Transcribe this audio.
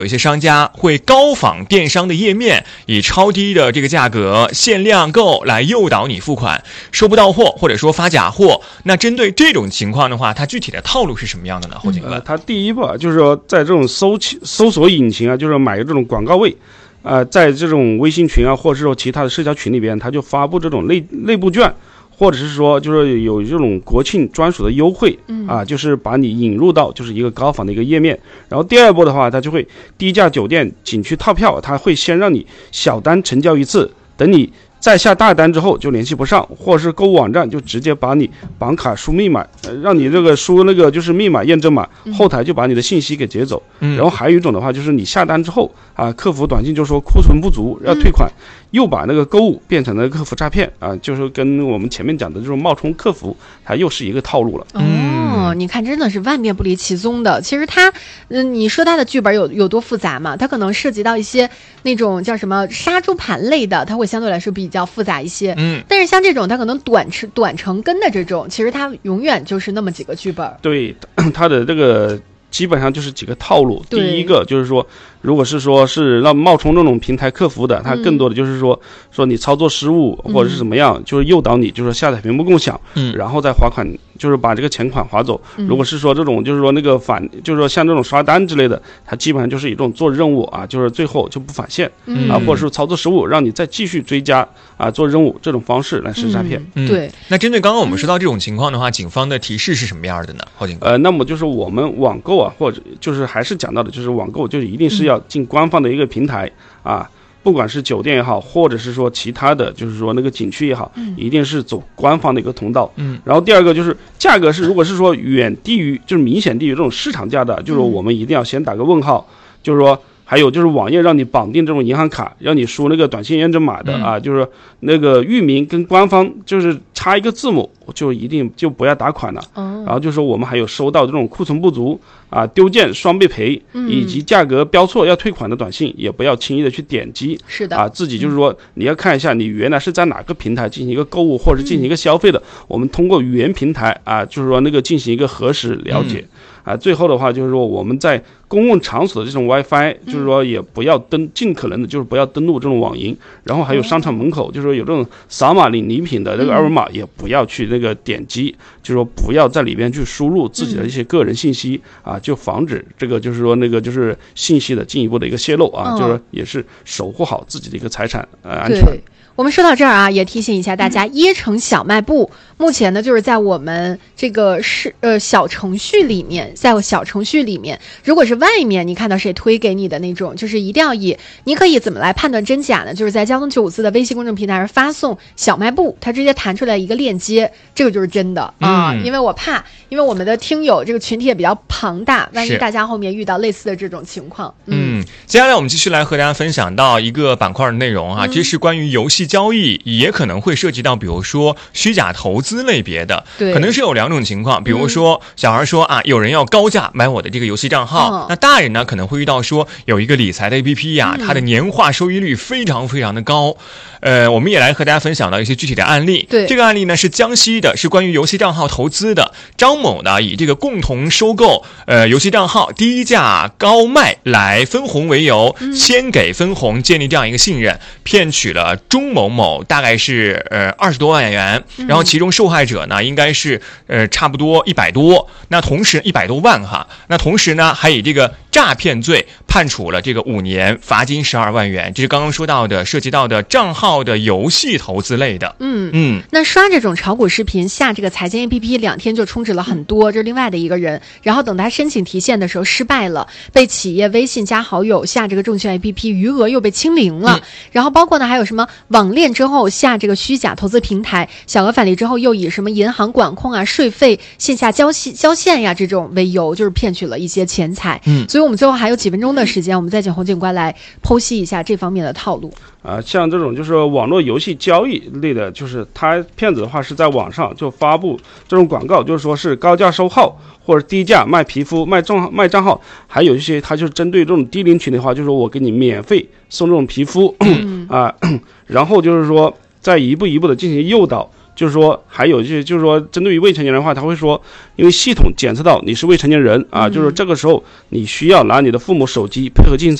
有一些商家会高仿电商的页面，以超低的这个价格限量购来诱导你付款，收不到货或者说发假货。那针对这种情况的话，它具体的套路是什么样的呢？后警官， 它第一步就是说，在这种搜索引擎啊，就是买这种广告位。在这种微信群啊，或者是说其他的社交群里边，他就发布这种内部券，或者是说就是有这种国庆专属的优惠，就是把你引入到就是一个高仿的一个页面。然后第二步的话，他就会低价酒店景区套票，他会先让你小单成交一次，等你再下大单之后就联系不上，或者是购物网站就直接把你绑卡输密码，让你这个输那个就是密码验证码，后台就把你的信息给截走。然后还有一种的话，就是你下单之后客服短信就说库存不足要退款，又把那个购物变成了客服诈骗就是跟我们前面讲的这种冒充客服，它又是一个套路了。 你看真的是万变不离其宗的。其实它你说它的剧本有多复杂嘛？它可能涉及到一些那种叫什么杀猪盘类的，它会相对来说比较复杂一些。但是像这种它可能短成根的这种，其实它永远就是那么几个剧本。 对，它的这个基本上就是几个套路。第一个就是说，如果是说是让冒充这种平台客服的，它更多的就是说你操作失误或者是怎么样，就是诱导你就是下载屏幕共享，然后再划款，就是把这个钱款划走。如果是说这种就是说那个就是说像这种刷单之类的，它基本上就是一种做任务就是最后就不返现或者是操作失误让你再继续追加做任务，这种方式来实施诈骗。 对。 那针对刚刚我们说到这种情况的话，警方的提示是什么样的呢？后警官， 那么就是我们网购或者就是还是讲到的，就是网购就是一定是要进官方的一个平台不管是酒店也好，或者是说其他的就是说那个景区也好，一定是走官方的一个通道。然后第二个就是价格如果是说远低于就是明显低于这种市场价的，就是我们一定要先打个问号。就是说还有就是网页让你绑定这种银行卡，让你输那个短信验证码的就是那个域名跟官方就是差一个字母，就一定就不要打款了。然后就是说我们还有收到这种库存不足丢件双倍赔以及价格标错要退款的短信，也不要轻易的去点击。 是的自己就是说你要看一下你原来是在哪个平台进行一个购物或者进行一个消费的，我们通过语言平台就是说那个进行一个核实了解。最后的话就是说我们在公共场所的这种 WiFi，就是说也不要尽可能的就是不要登录这种网银，然后还有商场门口就是说有这种扫码领礼品的这个二维码，也不要去那个点击，就是说不要在里边去输入自己的一些个人信息就防止这个就是说那个就是信息的进一步的一个泄露就是也是守护好自己的一个财产安全。 我们说到这儿也提醒一下大家，椰城小卖部目前呢就是在我们这个小程序里面，如果是外面你看到谁推给你的那种，就是一定要你可以怎么来判断真假呢？就是在交通954的微信公众平台上发送小卖部，它直接弹出来一个链接，这个就是真的因为我们的听友这个群体也比较庞大，万一大家后面遇到类似的这种情况。 接下来我们继续来和大家分享到一个板块的内容这是关于游戏交易，也可能会涉及到比如说虚假投资类别的。可能是有两种情况，比如说小孩说有人要高价买我的这个游戏账号，那大人呢可能会遇到说有一个理财的 APP 它的年化收益率非常非常的高。我们也来和大家分享到一些具体的案例。这个案例呢是江西的，是关于游戏账号投资的。张某呢以这个共同收购游戏账号低价高卖来分红为由，先给分红建立这样一个信任，骗取了钟某某大概是20多万元，然后其中受害者呢应该是差不多100多，那同时100多万那同时呢还以这个诈骗罪判处了这个5年，罚金12万元。这是刚刚说到的涉及到的账号的游戏投资类的。 那刷这种炒股视频下这个财经 APP 2天就充值了很多，这是另外的一个人。然后等他申请提现的时候失败了，被企业微信加好友下这个证券 APP， 余额又被清零了。然后包括呢还有什么网恋之后下这个虚假投资平台，小额返利之后又以什么银行管控税费、线下交现这种为由，就是骗取了一些钱财。所以我们最后还有几分钟的时间，我们再请洪警官来剖析一下这方面的套路。 像这种就是网络游戏交易类的，就是他骗子的话是在网上就发布这种广告，就是说是高价收号或者低价卖皮肤、卖账号，还有一些他就是针对这种低龄群的话，就是说我给你免费送这种皮肤然后就是说再一步一步的进行诱导， 就是说还有就是说针对于未成年人的话，他会说，因为系统检测到你是未成年人啊，就是这个时候你需要拿你的父母手机配合进行